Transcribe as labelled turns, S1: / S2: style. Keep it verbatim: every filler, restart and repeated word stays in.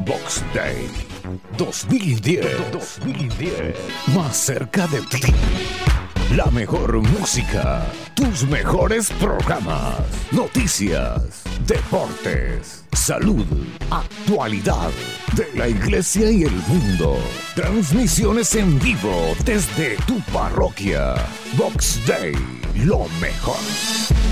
S1: Box Day dos mil diez. dos mil diez. Más cerca de ti. La mejor música, tus mejores programas, noticias, deportes, salud, actualidad de la iglesia y el mundo. Transmisiones en vivo desde tu parroquia. Box Day, lo mejor.